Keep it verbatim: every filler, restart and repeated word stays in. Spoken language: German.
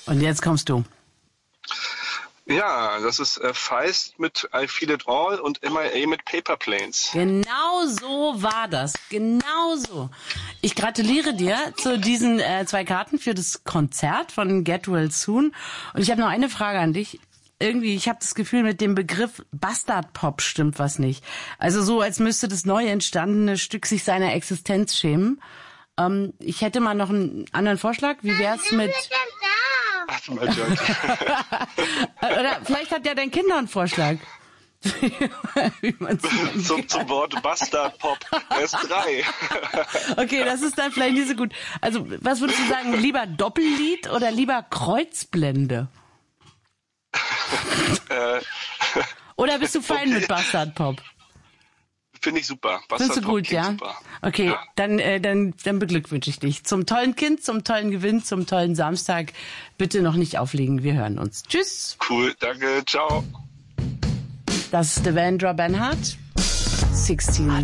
Und jetzt kommst du. Ja, das ist äh, Feist mit I Feel It All und M I A mit Paper Planes. Genau so war das. Genau so. Ich gratuliere dir zu diesen äh, zwei Karten für das Konzert von Get Well Soon. Und ich habe noch eine Frage an dich. Irgendwie, ich habe das Gefühl, mit dem Begriff Bastard Pop stimmt was nicht. Also so, als müsste das neu entstandene Stück sich seiner Existenz schämen. Ähm, ich hätte mal noch einen anderen Vorschlag. Wie wär's mit... Ach, mal George. Oder vielleicht hat ja dein Kind einen Vorschlag. Wie man's zum, zum Wort Bastard Pop. Er ist drei. Okay, das ist dann vielleicht nicht so gut. Also, was würdest du sagen? Lieber Doppellied oder lieber Kreuzblende? äh, oder bist du fein okay. mit Bastard Pop? Finde ich super. Bastard Findest du Pop gut, ja? Super. Okay, ja. dann äh, dann dann beglückwünsche ich dich zum tollen Kind, zum tollen Gewinn, zum tollen Samstag. Bitte noch nicht auflegen, wir hören uns. Tschüss. Cool, danke, ciao. Das ist Devendra Banhart. sechzehn.